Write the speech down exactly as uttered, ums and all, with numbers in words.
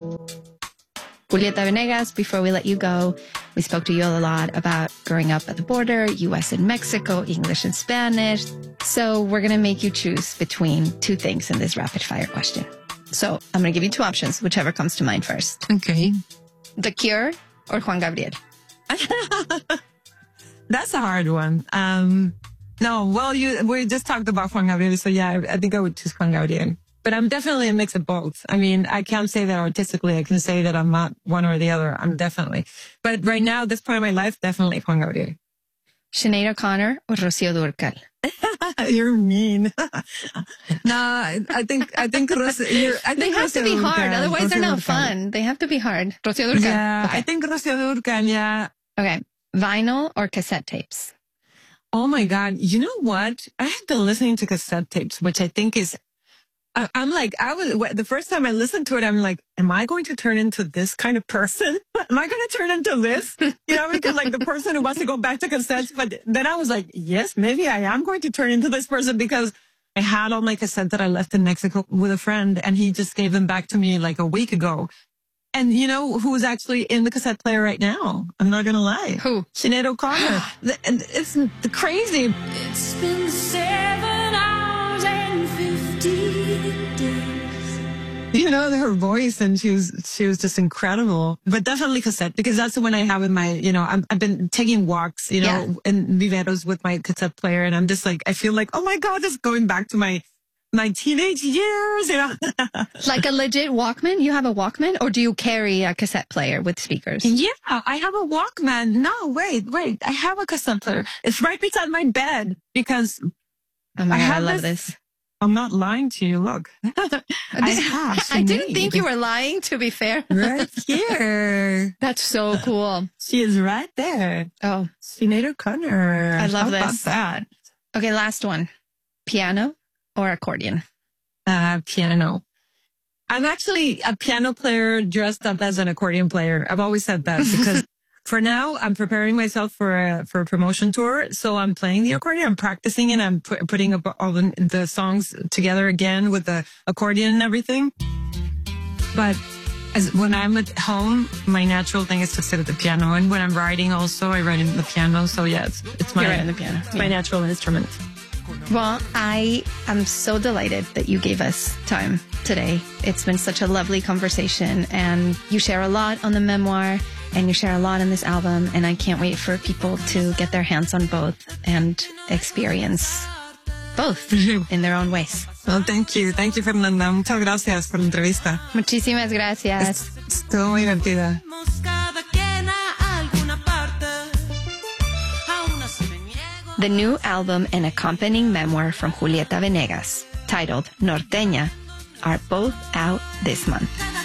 Julieta Venegas, before we let you go, we spoke to you a lot about growing up at the border, U S and Mexico, English and Spanish. So we're going to make you choose between two things in this rapid fire question. So I'm going to give you two options, whichever comes to mind first. Okay. The Cure or Juan Gabriel? That's a hard one. Um, no, well, you we just talked about Juan Gabriel, so yeah, I, I think I would choose Juan Gabriel. But I'm definitely a mix of both. I mean, I can't say that artistically. I can say that I'm not one or the other. I'm definitely. But right now, this point of my life, definitely Juan Gabriel. Sinead O'Connor or Rocío Dúrcal? You're mean. No, I think I think Rocío, you're, I think They have Rocío to be hard, Dúrcal, otherwise Rocío they're not Dúrcal. fun. They have to be hard. Rocío Dúrcal. Yeah, Okay. I think Rocío Dúrcal, yeah. Okay. Vinyl or cassette tapes? Oh my God. You know what? I have been listening to cassette tapes, which I think is, I, I'm like, I was, the first time I listened to it, I'm like, am I going to turn into this kind of person? Am I going to turn into this? You know, because like the person who wants to go back to cassettes. But then I was like, yes, maybe I am going to turn into this person because I had all my cassettes that I left in Mexico with a friend and he just gave them back to me like a week ago. And you know who's actually in the cassette player right now? I'm not going to lie. Who? Sinead O'Connor. The- and it's crazy. It's been seven hours and fifty days. You know, her voice, and she was, she was just incredible. But definitely cassette, because that's the one I have in my, you know, I'm, I've been taking walks, you know, Yeah. in viveros with my cassette player. And I'm just like, I feel like, oh my God, it's going back to my, my teenage years, you know. Like a legit Walkman? You have a Walkman? Or do you carry a cassette player with speakers? Yeah, I have a Walkman. No, wait, wait. I have a cassette player. It's right beside my bed because Oh my I God, I have love this- this. I'm not lying to you. Look, I have. I didn't think you were lying, to be fair. right here. That's so cool. She is right there. Oh, Sinead O'Connor. I love How about this. that? okay. Last one. Piano or accordion? Uh, piano. I'm actually a piano player dressed up as an accordion player. I've always said that because for now I'm preparing myself for a, for a promotion tour. So I'm playing the accordion. I'm practicing and I'm pu- putting up all the, the songs together again with the accordion and everything. But as when I'm at home, my natural thing is to sit at the piano. And when I'm writing also, I write in the piano. So yeah, it's, it's my, You're right on the piano. it's my natural instrument. Well, I am so delighted that you gave us time today. It's been such a lovely conversation, and you share a lot on the memoir and you share a lot on this album, and I can't wait for people to get their hands on both and experience both in their own ways. Well, thank you. Thank you, Fernanda. Muchas gracias por la entrevista. Muchísimas gracias. Estuvo muy divertida. Cada quien a alguna parte. Aún así me niego. The new album and accompanying memoir from Julieta Venegas, titled Norteña, are both out this month.